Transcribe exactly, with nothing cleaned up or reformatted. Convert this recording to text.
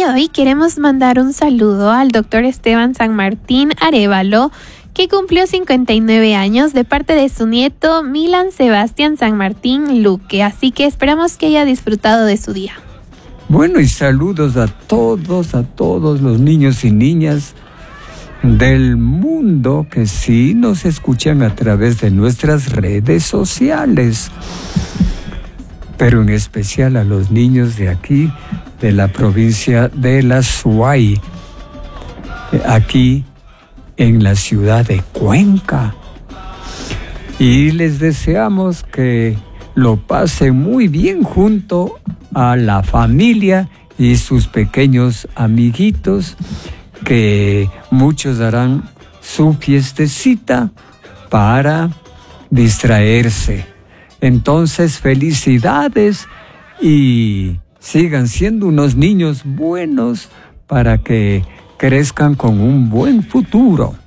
Y hoy queremos mandar un saludo al doctor Esteban San Martín Arévalo, que cumplió cincuenta y nueve años, de parte de su nieto Milan Sebastián San Martín Luque. Así que esperamos que haya disfrutado de su día. Bueno, y saludos a todos, a todos los niños y niñas del mundo que sí nos escuchan a través de nuestras redes sociales, pero en especial a los niños de aquí, de la provincia de la Suay, aquí en la ciudad de Cuenca. Y les deseamos que lo pasen muy bien junto a la familia y sus pequeños amiguitos, que muchos harán su fiestecita para distraerse. Entonces, felicidades y sigan siendo unos niños buenos para que crezcan con un buen futuro.